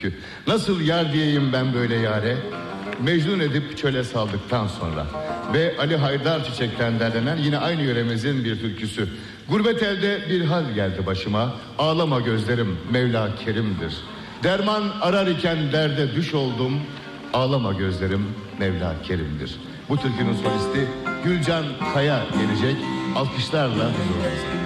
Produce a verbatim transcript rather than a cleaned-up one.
Nasıl yar diyeyim ben böyle yare, Mecnun edip çöle saldıktan sonra. Ve Ali Haydar Çiçek'ten derlenen yine aynı yöremizin bir türküsü. Gurbet elde bir hal geldi başıma, ağlama gözlerim Mevla Kerim'dir. Derman arar iken derde düş oldum, ağlama gözlerim Mevla Kerim'dir. Bu türkünün solisti Gülcan Kaya gelecek, alkışlarla huzurunuzda.